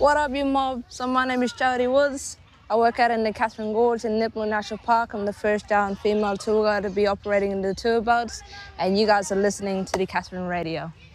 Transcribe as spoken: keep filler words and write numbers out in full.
What up, you mob? So my name is Jody Woods. I work out in the Catherine Gorge in Nipmuc National Park. I'm the first down female tour guide to be operating in the tour boats, and you guys are listening to the Catherine Radio.